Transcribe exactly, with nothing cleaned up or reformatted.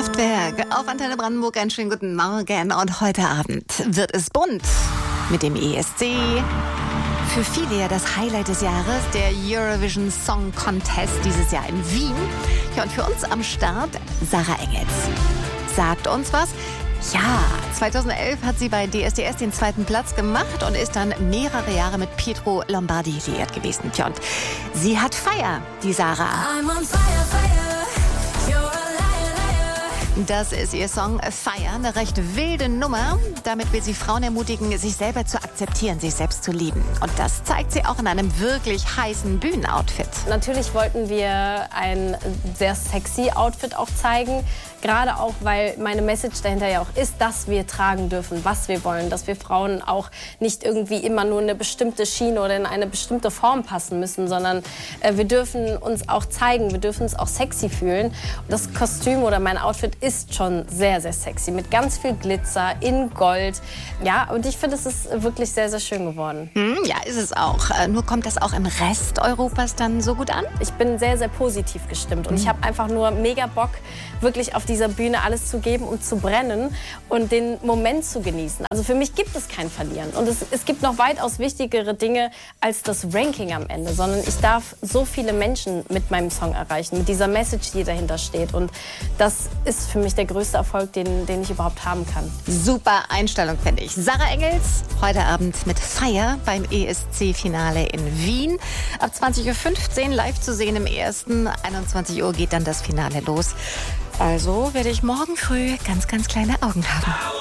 Kraftwerk auf Antenne Brandenburg. Einen schönen guten Morgen. Und heute Abend wird es bunt mit dem E S C. Für viele ja das Highlight des Jahres, der Eurovision Song Contest dieses Jahr in Wien. Ja, und für uns am Start Sarah Engels. Sagt uns was? Ja, zweitausendelf hat sie bei D S D S den zweiten Platz gemacht und ist dann mehrere Jahre mit Pietro Lombardi liiert gewesen. Tja, und sie hat Feier, die Sarah. I'm on fire, fire. You're a liar, liar. Das ist ihr Song Fire, eine recht wilde Nummer. Damit will sie Frauen ermutigen, sich selber zu akzeptieren, sich selbst zu lieben. Und das zeigt sie auch in einem wirklich heißen Bühnenoutfit. Natürlich wollten wir ein sehr sexy Outfit auch zeigen. Gerade auch, weil meine Message dahinter ja auch ist, dass wir tragen dürfen, was wir wollen. Dass wir Frauen auch nicht irgendwie immer nur in eine bestimmte Schiene oder in eine bestimmte Form passen müssen, sondern äh, wir dürfen uns auch zeigen, wir dürfen uns auch sexy fühlen. Das Kostüm oder mein Outfit ist schon sehr, sehr sexy. Mit ganz viel Glitzer, in Gold. Ja, und ich finde, es ist wirklich sehr, sehr schön geworden. Hm, ja, ist es auch. Äh, nur kommt das auch im Rest Europas dann so gut an? Ich bin sehr, sehr positiv gestimmt. Und ich habe einfach nur mega Bock, wirklich auf dieser Bühne alles zu geben und zu brennen und den Moment zu genießen. Also für mich gibt es kein Verlieren. Und es, es gibt noch weitaus wichtigere Dinge als das Ranking am Ende, sondern ich darf so viele Menschen mit meinem Song erreichen, mit dieser Message, die dahinter steht. Und das ist für mich der größte Erfolg, den, den ich überhaupt haben kann. Super Einstellung, finde ich. Sarah Engels, heute Abend mit Fire beim E S C-Finale in Wien. Ab zwanzig Uhr fünfzehn live zu sehen im ersten. einundzwanzig Uhr geht dann das Finale los. Also werde ich morgen früh ganz, ganz kleine Augen haben.